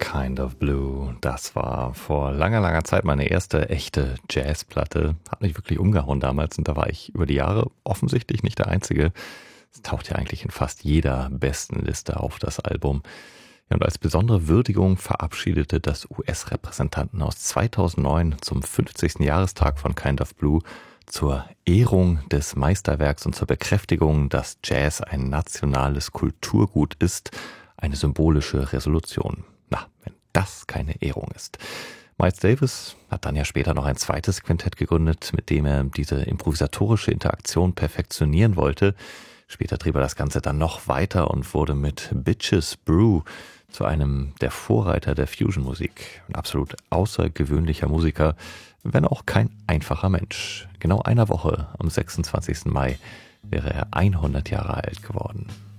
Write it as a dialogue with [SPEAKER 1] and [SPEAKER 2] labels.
[SPEAKER 1] Kind of Blue. Das war vor langer, langer Zeit meine erste echte Jazzplatte. Hat mich wirklich umgehauen damals und da war ich über die Jahre offensichtlich nicht der Einzige. Es taucht ja eigentlich in fast jeder besten Liste auf, das Album. Ja, und als besondere Würdigung verabschiedete das US-Repräsentantenhaus 2009 zum 50. Jahrestag von Kind of Blue zur Ehrung des Meisterwerks und zur Bekräftigung, dass Jazz ein nationales Kulturgut ist, eine symbolische Resolution. Na, wenn das keine Ehrung ist. Miles Davis hat dann ja später noch ein zweites Quintett gegründet, mit dem er diese improvisatorische Interaktion perfektionieren wollte. Später trieb er das Ganze dann noch weiter und wurde mit Bitches Brew zu einem der Vorreiter der Fusion-Musik. Ein absolut außergewöhnlicher Musiker, wenn auch kein einfacher Mensch. Genau einer Woche, am 26. Mai, wäre er 100 Jahre alt geworden.